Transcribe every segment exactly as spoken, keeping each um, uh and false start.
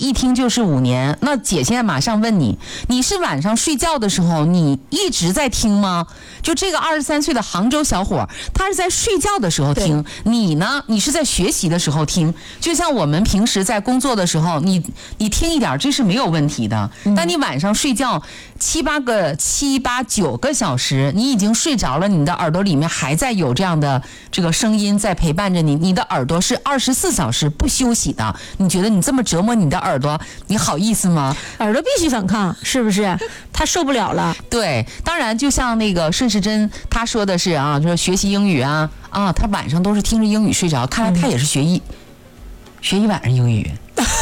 一听就是五年。那姐现在马上问你，你是晚上睡觉的时候你一直在听吗？就这个二十三岁的杭州小伙，他是在睡觉的时候听，你呢？你是在学习的时候听。就像我们平时在工作的时候，你你听一点这是没有问题的。嗯、但你晚上睡觉七八个、七八九个小时，你已经睡着了，你的耳朵里面还在有这样的这个声音在陪伴着你，你的耳朵是二十四小时不休息的。你觉得你这么折磨你的耳朵，你好意思吗？ 耳朵必须反抗，是不是？他受不了了。 对，当然就像那个顺时针他说的是啊，就是学习英语啊啊，他晚上都是听着英语睡着，看来他也是学一、嗯、学一晚上英语。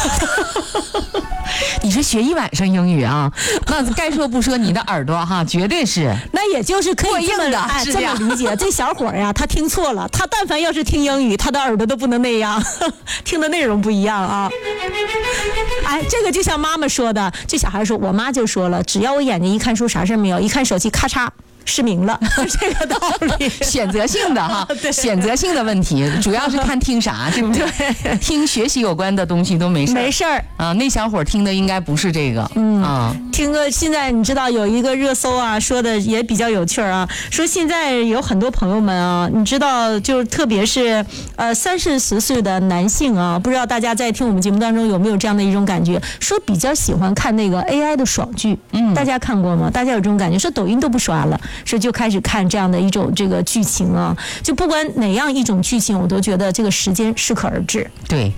你是学一晚上英语啊？那该说不说，你的耳朵哈，绝对是， 那也就是可以这么的、 哎、这么理解。这小伙呀，他听错了，他但凡要是听英语，他的耳朵都不能那样，听的内容不一样啊。哎，这个就像妈妈说的，这小孩说，我妈就说了，只要我眼睛一看书啥事没有，一看手机咔嚓失明了，这个道理。 选择性的哈，选择性的问题，主要是看听啥，对不对？听学习有关的东西都没事没事儿啊。那小伙听的应该不是这个，嗯啊。 听个现在你知道有一个热搜啊，说的也比较有趣啊，说现在有很多朋友们啊，你知道，就特别是呃三四十岁的男性啊，不知道大家在听我们节目当中有没有这样的一种感觉，说比较喜欢看那个 A I 的爽剧，嗯，大家看过吗？大家有这种感觉？说抖音都不刷了。是就开始看这样的一种这个剧情啊，就不管哪样一种剧情，我都觉得这个时间适可而止。 对，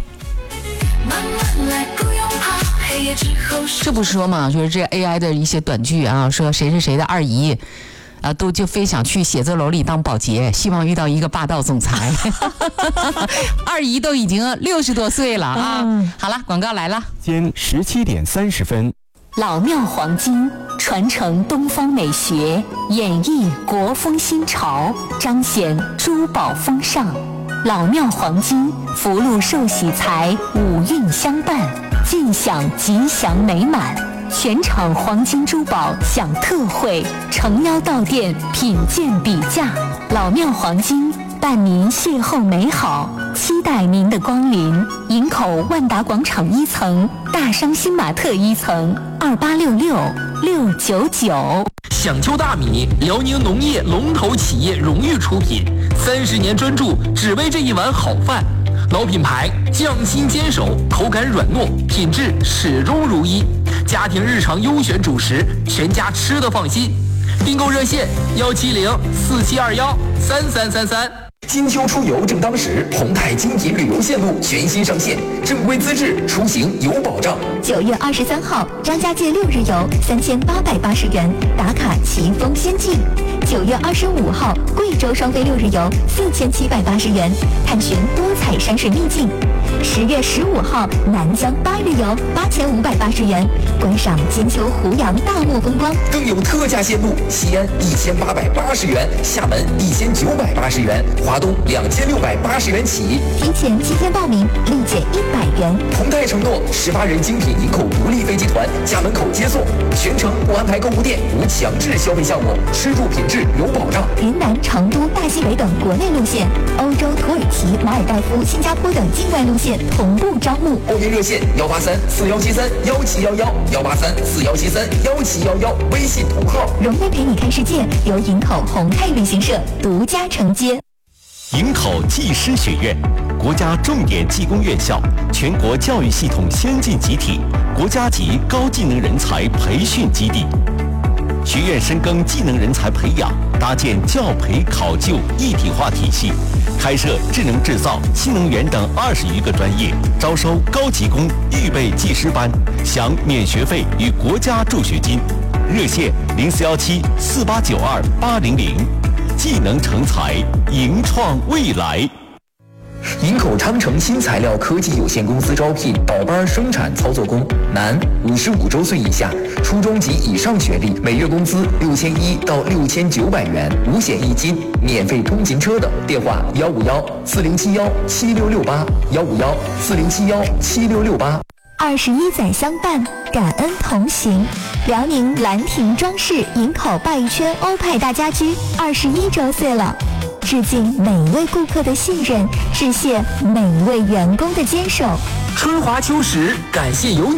这不是说嘛，就是这 A I 的一些短剧啊，说谁是谁的二姨。啊，都就非想去写字楼里当保洁，希望遇到一个霸道总裁。二姨都已经六十多岁了啊！嗯、好了，广告来了。 间十七点三十分。 老庙黄金传承东方美学，演绎国风新潮，彰显珠宝风尚。老庙黄金福禄寿喜财，五运相伴，尽享吉祥美满。全场黄金珠宝享特惠，诚邀到店品鉴比价。老庙黄金伴您邂逅美好，期待您的光临。营口万达广场一层，大商新玛特一层，二八六六六九九。 响丘大米，辽宁农业龙头企业荣誉出品，三十年专注，只为这一碗好饭。老品牌，匠心坚守，口感软糯，品质始终如一。家庭日常优选主食，全家吃得放心。订购热线：幺七零四七二幺三三三三。 金秋出游正当时，宏泰精品旅游线路全新上线，正规资质，出行有保障。 九月二十三号，张家界六日游三千八百八十元，打卡奇峰仙境。九月二十五号，贵州双飞六日游四千七百八十元，探寻多彩山水秘境。十月十五号，南疆八日游八千五百八十元，观赏金秋湖洋大漠风光。 更有特价线路，西安一千八百八十元，厦门一千九百八十元，华东两千六百八十元起。 提前七天报名，立减一百元。 宏泰承诺十八人精品营口独立飞机团家门口接送，全程不安排购物店，无强制消费项目，吃住品质有保障。 云南、成都、大西北等国内路线，欧洲、土耳其、马尔代夫、新加坡等境外路线同步招募。 报名热线：幺八三四幺七三幺七幺幺，幺八三四幺七三幺七幺幺，微信同号。 荣威陪你看世界由营口宏泰旅行社独家承接。 营口技师学院，国家重点技工院校，全国教育系统先进集体，国家级高技能人才培训基地。学院深耕技能人才培养，搭建教培考就一体化体系，开设智能制造、新能源等二十余个专业，招收高级工预备技师班，享免学费与国家助学金。热线零四幺七四八九二八零零。技能成才，营创未来。 营口昌城新材料科技有限公司招聘倒班生产操作工，男，五十五周岁以下，初中及以上学历，每月工资六千一到六千九百元，五险一金，免费通勤车等。电话：幺五幺四零七幺七六六八，幺五幺四零七幺七六六八。 二十一载相伴，感恩同行。辽宁兰亭装饰营口鲅鱼圈欧派大家居二十一周岁了，致敬每位顾客的信任，致谢每位员工的坚守。 春华秋实，感谢有你。